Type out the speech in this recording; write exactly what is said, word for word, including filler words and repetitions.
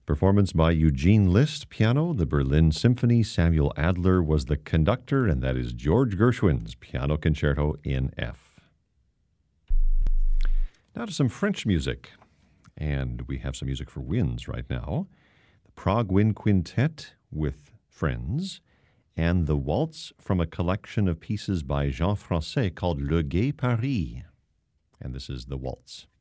Performance by Eugene Liszt, piano, the Berlin Symphony. Samuel Adler was the conductor, and that is George Gershwin's Piano Concerto in F. Now to some French music, and we have some music for winds right now. The Prague Wind Quintet with Friends, and the waltz from a collection of pieces by Jean Francais called Le Gai Paris. And this is the waltz.